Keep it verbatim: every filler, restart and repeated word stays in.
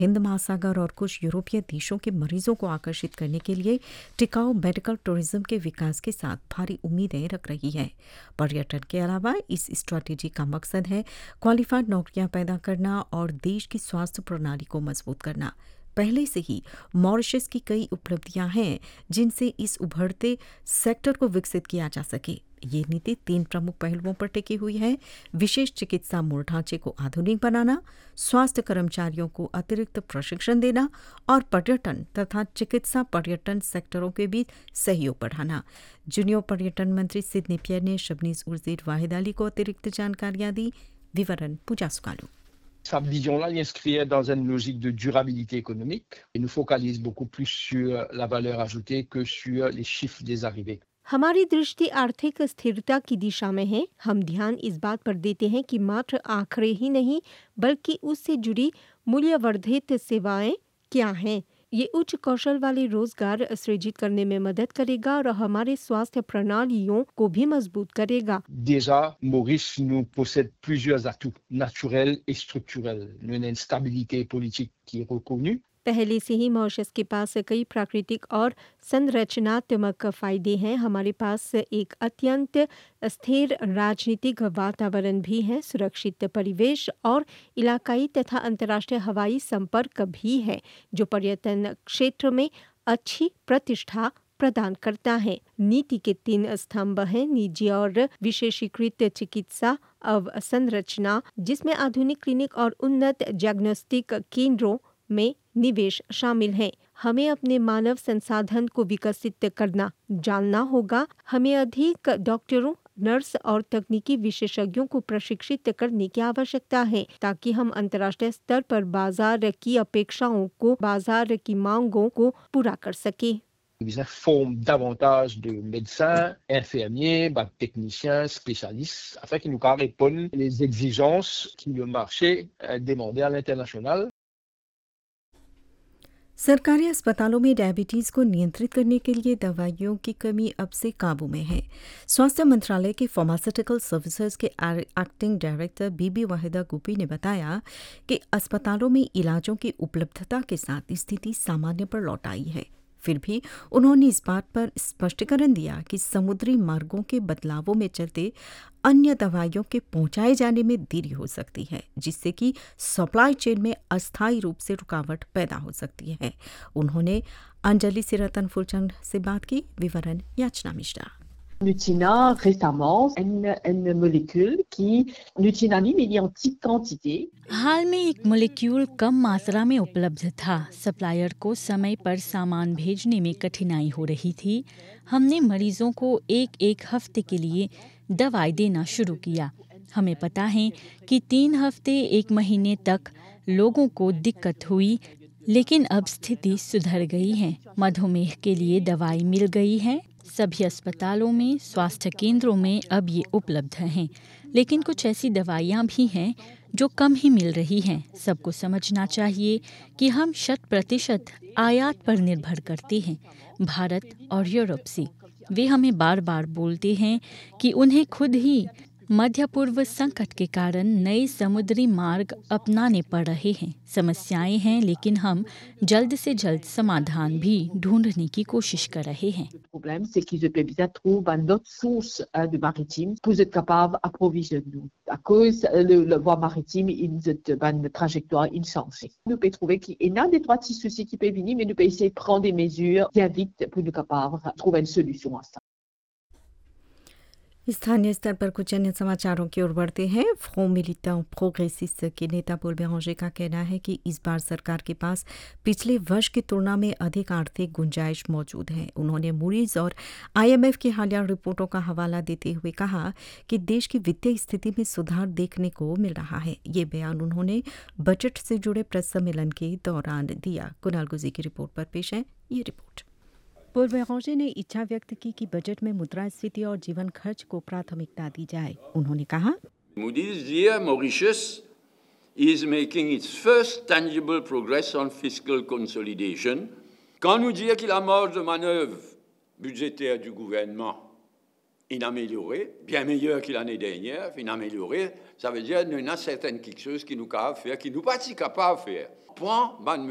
हिंद महासागर और कुछ यूरोपीय देशों के मरीजों को आकर्षित करने के लिए टिकाऊ मेडिकल टूरिज्म के विकास के साथ भारी उम्मीदें रख रही है। पर्यटन के अलावा इस स्ट्रैटेजी का मकसद है क्वालिफाइड नौकरियां पैदा करना और देश की स्वास्थ्य प्रणाली को मजबूत करना। पहले से ही मॉरिशस की कई उपलब्धियां हैं जिनसे इस उभरते सेक्टर को विकसित किया जा सके। ये नीति तीन प्रमुख पहलुओं पर टिकी हुई है: विशेष चिकित्सा मूल ढांचे को आधुनिक बनाना, स्वास्थ्य कर्मचारियों को अतिरिक्त प्रशिक्षण देना और पर्यटन तथा चिकित्सा पर्यटन सेक्टरों के बीच सहयोग बढ़ाना। जूनियर पर्यटन मंत्री सिडनी पियर ने शबनीज उर्जिद वाहिद अली को अतिरिक्त जानकारियां दी। विवरण पूजा Sukalu. Sa vision-là l'inscrivait dans une logique de durabilité économique et nous focalise beaucoup plus sur la valeur ajoutée que sur les chiffres des arrivées. हमारी दृष्टि आर्थिक स्थिरता की दिशा में है। हम ध्यान इस बात पर देते हैं कि मात्र आंकड़े ही नहीं बल्कि उससे जुड़ी मूल्यवर्धित सेवाएं क्या हैं। ये उच्च कौशल वाले रोजगार सृजित करने में मदद करेगा और हमारे स्वास्थ्य प्रणालियों को भी मजबूत करेगा। Déjà, Maurice nous possède plusieurs atouts naturels et structurels. Nous avons une stabilité politique qui est reconnue. पहले से ही मॉरिशस के पास कई प्राकृतिक और संरचनात्मक फायदे हैं। हमारे पास एक अत्यंत स्थिर राजनीतिक वातावरण भी है, सुरक्षित परिवेश और इलाकाई तथा अंतर्राष्ट्रीय हवाई संपर्क भी है जो पर्यटन क्षेत्र में अच्छी प्रतिष्ठा प्रदान करता है। नीति के तीन स्तंभ हैं: निजी और विशेषीकृत चिकित्सा अवसंरचना, जिसमें आधुनिक क्लिनिक और उन्नत डायग्नोस्टिक केंद्रों में निवेश शामिल है। हमें अपने मानव संसाधन को विकसित करना जानना होगा। हमें अधिक डॉक्टरों, नर्स और तकनीकी विशेषज्ञों को प्रशिक्षित करने की आवश्यकता है ताकि हम अंतर्राष्ट्रीय स्तर पर बाजार की अपेक्षाओं को, बाजार की मांगों को पूरा कर सके। Ils forment davantage de médecins, infirmiers, bac techniciens, spécialistes, afin qu'ils nous répondent les exigences que le marché demandait à l'international. सरकारी अस्पतालों में डायबिटीज को नियंत्रित करने के लिए दवाइयों की कमी अब से काबू में है। स्वास्थ्य मंत्रालय के फार्मास्यूटिकल सर्विसेज के एक्टिंग डायरेक्टर बीबी वाहिदा गुपी ने बताया कि अस्पतालों में इलाजों की उपलब्धता के साथ स्थिति सामान्य पर लौट आई है। फिर भी उन्होंने इस बात पर स्पष्टीकरण दिया कि समुद्री मार्गों के बदलावों में चलते अन्य दवाइयों के पहुंचाए जाने में देरी हो सकती है, जिससे कि सप्लाई चेन में अस्थायी रूप से रुकावट पैदा हो सकती है। उन्होंने अंजलि सिरतन फुलचंद से बात की। विवरण याचना Mishra. Nutina récemment une, une molécule qui nutinamide mais il est en petite quantité. हाल में एक मोलेक्यूल कम मात्रा में उपलब्ध था। सप्लायर को समय पर सामान भेजने में कठिनाई हो रही थी। हमने मरीजों को एक एक हफ्ते के लिए दवाई देना शुरू किया। हमें पता है कि तीन हफ्ते एक महीने तक लोगों को दिक्कत हुई, लेकिन अब स्थिति सुधर गई है। मधुमेह के लिए दवाई मिल गई है। सभी अस्पतालों में, स्वास्थ्य केंद्रों में अब ये उपलब्ध हैं, लेकिन कुछ ऐसी दवाइयाँ भी हैं जो कम ही मिल रही हैं। सबको समझना चाहिए कि हम शत प्रतिशत आयात पर निर्भर करते हैं, भारत और यूरोप से। वे हमें बार बार बोलते हैं कि उन्हें खुद ही मध्य पूर्व संकट के कारण नए समुद्री मार्ग अपनाने पड़ रहे हैं। समस्याएं हैं, लेकिन हम जल्द से जल्द समाधान भी ढूंढने की कोशिश कर रहे हैं। Le problème, c'est qu'ils ne peuvent pas trouver une autre source de maritime pour être capable d'approvisionner. À cause de la voie maritime, ils ont une trajectoire insensée. Nous pouvons trouver qu'il y a des trois petits soucis qui peuvent venir, mais nous pouvons essayer de prendre des mesures bien vite pour nous capables de trouver une solution à ça. स्थानीय स्तर पर कुछ अन्य समाचारों की ओर बढ़ते हैं। Front militant प्रोग्रेसिस्ट के नेता पॉल बेरांजे का कहना है कि इस बार सरकार के पास पिछले वर्ष की तुलना में अधिक आर्थिक गुंजाइश मौजूद है। उन्होंने मूडीज और आईएमएफ की हालिया रिपोर्टों का हवाला देते हुए कहा कि देश की वित्तीय स्थिति में सुधार देखने को मिल रहा है। ये बयान उन्होंने बजट से जुड़े प्रेस सम्मेलन के दौरान दिया। कुणाल गुजी की रिपोर्ट पर पेश है ये रिपोर्ट। पॉल बेरांजे ने इच्छा व्यक्त की कि बजट में मुद्रास्फीति और जीवन खर्च को प्राथमिकता दी जाए। उन्होंने कहा, Moody's dear Mauritius is making its first tangible progress on fiscal consolidation. Quand nous dire que la marge de manœuvre budgétaire du gouvernement une améliorée, bien meilleure que l'année dernière, une améliorée, ça veut dire qu'il y a certaines quelque chose qui nous capable faire, qui nous pas si capable de faire. Point,